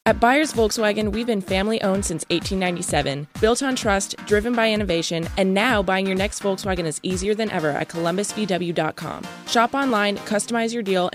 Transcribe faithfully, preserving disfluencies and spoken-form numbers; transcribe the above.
At Byers Volkswagen, we've been family-owned since eighteen ninety-seven, built on trust, driven by innovation, and now buying your next Volkswagen is easier than ever at columbus v w dot com. Shop online, customize your deal,